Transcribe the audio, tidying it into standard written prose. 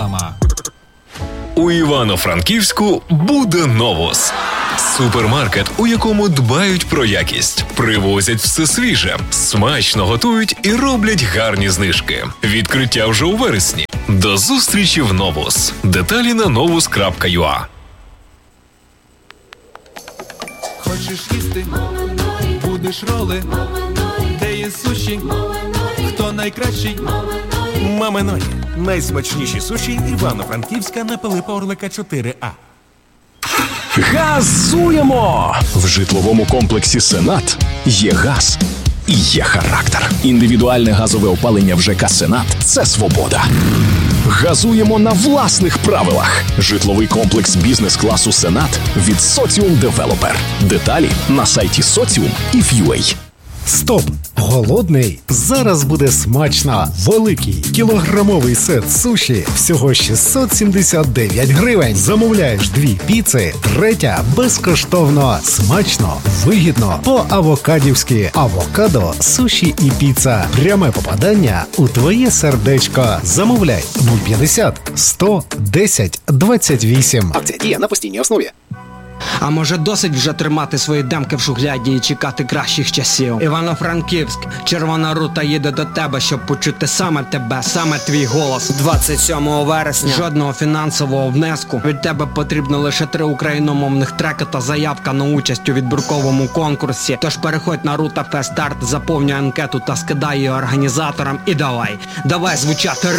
реклама. У Івано-Франківську буде Новус. Супермаркет, у якому дбають про якість, привозять все свіже, смачно готують і роблять гарні знижки. Відкриття вже у вересні. До зустрічі в Новус. Деталі на novus.ua. Хочеш їсти? Будеш роли? Де є суші? Хто найкращий? Маминої. Найсмачніші суші Івано-Франківська на Пилипа Орлика 4А. Газуємо! В житловому комплексі «Сенат» є газ і є характер. Індивідуальне газове опалення в ЖК «Сенат» – це свобода. Газуємо на власних правилах. Житловий комплекс бізнес-класу «Сенат» від Соціум Девелопер. Деталі на сайті Socium.if.ua. Стоп! Голодний? Зараз буде смачно! Великий кілограмовий сет суші всього 679 гривень. Замовляєш 2 піци, 3 безкоштовно. Смачно, вигідно, по-авокадівськи. Авокадо, суші і піца. Пряме попадання у твоє сердечко. Замовляй 050 100 10 28. Акція діє на постійній основі. А може досить вже тримати свої демки в шухляді і чекати кращих часів? Івано-Франківськ, Червона рута їде до тебе, щоб почути саме тебе, саме твій голос. 27 вересня. Жодного фінансового внеску. Від тебе потрібно лише 3 україномовних треки та заявка на участь у відбірковому конкурсі. Тож переходь на Рута Фест Старт, заповнюй анкету та скидай її організаторам і давай звучати